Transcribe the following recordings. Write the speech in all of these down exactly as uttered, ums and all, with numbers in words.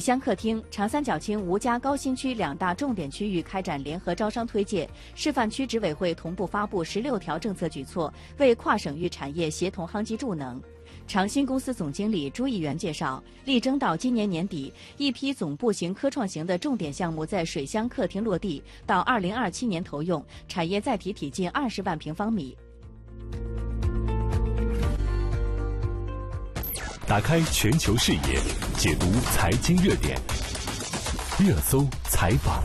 乡客厅、长三角青吴家高新区两大重点区域开展联合招商推介，示范区执委会同步发布十六条政策举措，为跨省域产业协同夯基助能。长鑫公司总经理朱义元介绍，力争到今年年底，一批总部型科创型的重点项目在水乡客厅落地，到二零二七年投用，产业载体体近二十万平方米。 打开全球视野，解读财经热点，热搜采访。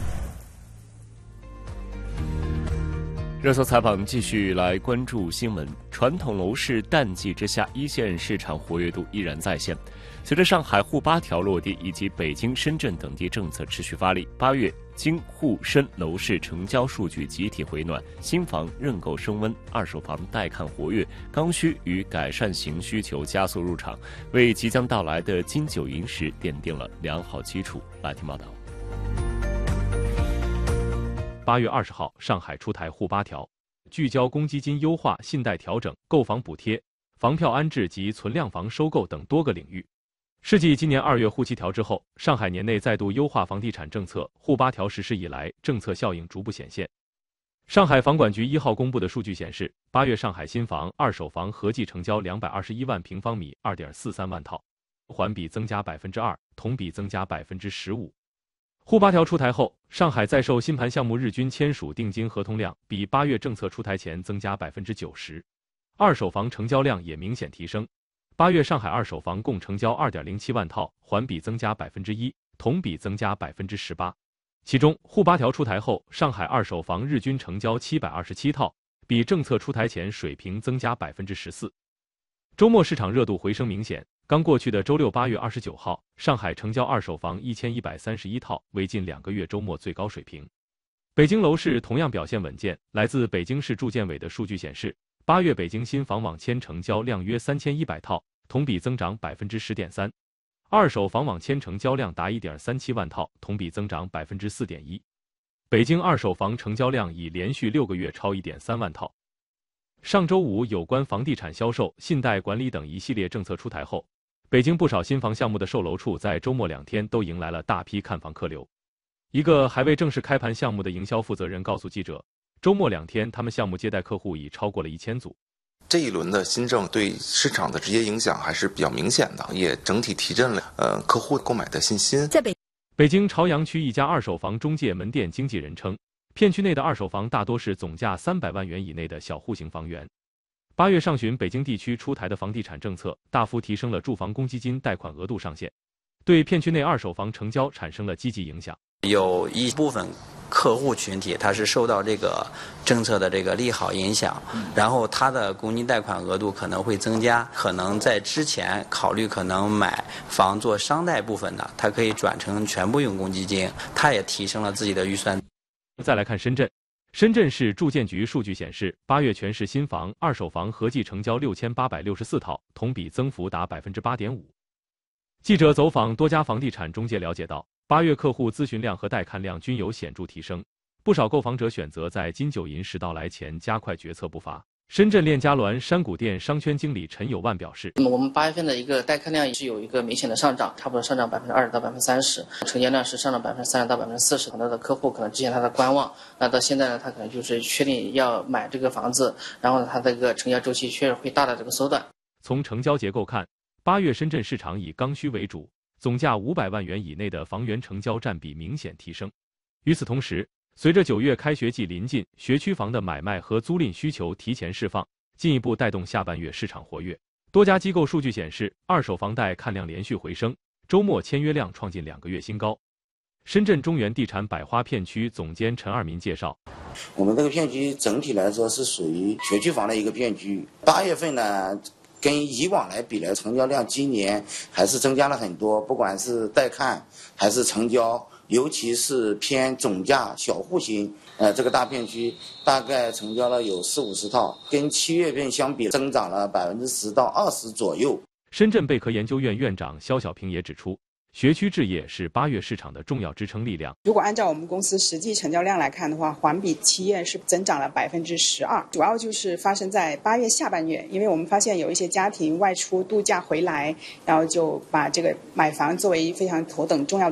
热搜采访继续来关注新闻。传统楼市淡季之下，一线市场活跃度依然在线。随着上海沪八条落地以及北京、深圳等地政策持续发力，八月京沪深楼市成交数据集体回暖，新房认购升温，二手房带看活跃，刚需与改善型需求加速入场，为即将到来的金九银十奠定了良好基础。来听报道。 八月二十号，上海出台沪八条，聚焦公积金优化、信贷调整、购房补贴、房票安置及存量房收购等多个领域。是继今年二月沪七条之后，上海年内再度优化房地产政策，沪八条实施以来，政策效应逐步显现。上海房管局一号公布的数据显示，八月上海新房、二手房合计成交两百二十一万平方米，二点四三万套，环比增加百分之二，同比增加百分之十五。沪八条出台后，上海在售新盘项目日均签署定金合同量比八月政策出台前增加百分之九十，二手房成交量也明显提升。八月上海二手房共成交二点零七万套，环比增加百分之一，同比增加百分之十八。其中，沪八条出台后，上海二手房日均成交七百二十七套，比政策出台前水平增加百分之十四。周末市场热度回升明显。刚过去的周六八月二十九号，上海成交二手房一千一百三十一套，为近两个月周末最高水平。北京楼市同样表现稳健。来自北京市住建委的数据显示，八月北京新房网签成交量约三千一百套，同比增长百分之十点三；二手房网签成交量达一点三七万套，同比增长百分之四点一。北京二手房成交量已连续六个月超一点三万套。上周五，有关房地产销售、信贷管理等一系列政策出台后，北京不少新房项目的售楼处在周末两天都迎来了大批看房客流。一个还未正式开盘项目的营销负责人告诉记者，周末两天他们项目接待客户已超过了一千组。 这一轮的新政对市场的直接影响还是比较明显的，也整体提振了呃客户购买的信心。 在北北京朝阳区一家二手房中介门店经纪人称，片区内的二手房大多是总价三百万元以内的小户型房源。八月上旬，北京地区出台的房地产政策大幅提升了住房公积金贷款额度上限，对片区内二手房成交产生了积极影响。 有一部分客户群体他是受到这个政策的这个利好影响，然后他的公积金贷款额度可能会增加，可能在之前考虑可能买房做商贷部分的，他可以转成全部用公积金，他也提升了自己的预算。 再来看深圳。深圳市住建局数据显示，八月全市新房、二手房合计成交六千八百六十四套，同比增幅达百分之八点五。记者走访多家房地产中介了解到，八月客户咨询量和带看量均有显著提升，不少购房者选择在金九银十到来前加快决策步伐。深圳链家鸾山谷店商圈经理陈有万表示， 那么我们八月份的一个带看量也是有一个明显的上涨，差不多上涨百分之二十到百分之三十，成交量是上涨百分之三十到百分之四十。很多的客户可能之前他的观望，那到现在呢，他可能就是确定要买这个房子，然后呢，他这个成交周期确实会大大这个缩短。 从成交结构看，八月深圳市场以刚需为主，总价五百万元以内的房源成交占比明显提升。与此同时，随着九月开学季临近，学区房的买卖和租赁需求提前释放，进一步带动下半月市场活跃。多家机构数据显示，二手房贷看量连续回升，周末签约量创近两个月新高。深圳中原地产百花片区总监陈二民介绍， 我们这个片区整体来说是属于学区房的一个片区，八月份呢跟以往来比呢，成交量今年还是增加了很多，不管是带看还是成交，尤其是偏总价小户型，呃，这个大片区大概成交了有四五十套，跟七月份相比增长了百分之十到二十左右。 深圳贝壳研究院院长肖小平也指出，学区置业是八月市场的重要支撑力量。 如果按照我们公司实际成交量来看的话，环比七月是增长了百分之十二，主要就是发生在八月下半月，因为我们发现有一些家庭外出度假回来，然后就把这个买房作为非常头等重要的